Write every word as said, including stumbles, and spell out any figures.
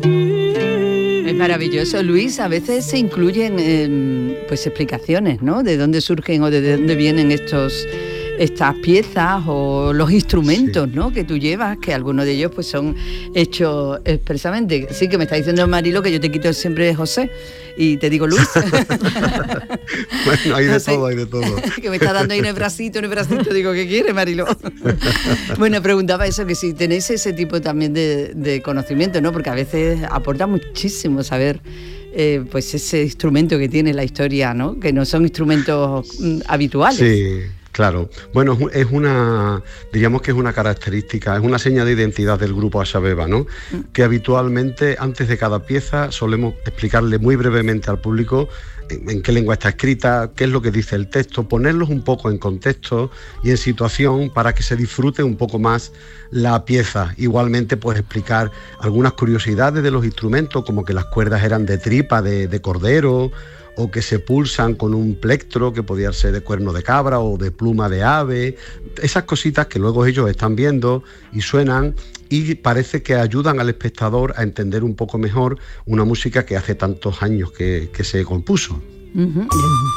Es maravilloso, Luis. A veces se incluyen eh, pues explicaciones, ¿no? De dónde surgen o de dónde vienen estos estas piezas o los instrumentos, sí, ¿no? Que tú llevas, que algunos de ellos pues son hechos expresamente. Sí, que me está diciendo Marilo que yo te quito siempre José y te digo Luis. Bueno, hay de José, todo, hay de todo. Que me está dando ahí un bracito, un bracito, digo, ¿qué quiere, Marilo? Bueno, preguntaba eso, que si tenéis ese tipo también de, de conocimiento, ¿no? Porque a veces aporta muchísimo saber eh, pues ese instrumento que tiene la historia, ¿no? Que no son instrumentos mm, habituales. Sí. Claro, bueno, es una, diríamos que es una característica, es una seña de identidad del grupo Asha Beba, ¿no? Que habitualmente antes de cada pieza solemos explicarle muy brevemente al público en, en qué lengua está escrita, qué es lo que dice el texto, ponerlos un poco en contexto y en situación para que se disfrute un poco más la pieza. Igualmente, pues explicar algunas curiosidades de los instrumentos, como que las cuerdas eran de tripa, de, de cordero, o que se pulsan con un plectro que podía ser de cuerno de cabra o de pluma de ave, esas cositas que luego ellos están viendo y suenan y parece que ayudan al espectador a entender un poco mejor una música que hace tantos años que, que se compuso. Uh-huh.